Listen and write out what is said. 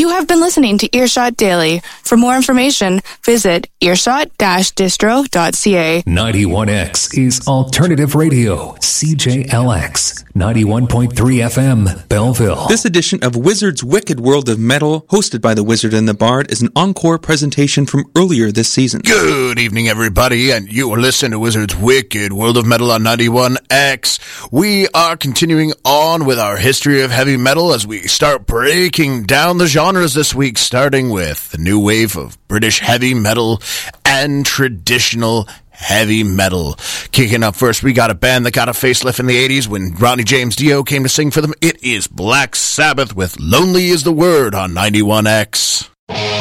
You have been listening to Earshot Daily. For more information, visit earshot-distro.ca. 91X is Alternative Radio, CJLX, 91.3 FM, Belleville. This edition of Wizard's Wicked World of Metal, hosted by the Wizard and the Bard, is an encore presentation from earlier this season. Good evening, everybody, and you are listening to Wizard's Wicked World of Metal on 91X. We are continuing on with our history of heavy metal as we start breaking down the genres this week, starting with the new wave of British heavy metal and traditional heavy metal. Kicking up first, we got a band that got a facelift in the 80s when Ronnie James Dio came to sing for them. It is Black Sabbath with Lonely is the Word on 91X.